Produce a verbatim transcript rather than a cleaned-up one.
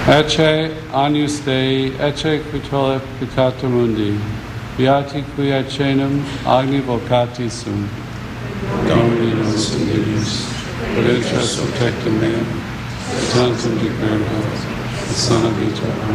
Ecce agnus Dei, ecce qui tollet peccata mundi, beati qui ad cenum agni vocati sum. Domini non singulus, Virtus protectum meum, tantum decurgo, et sana vita.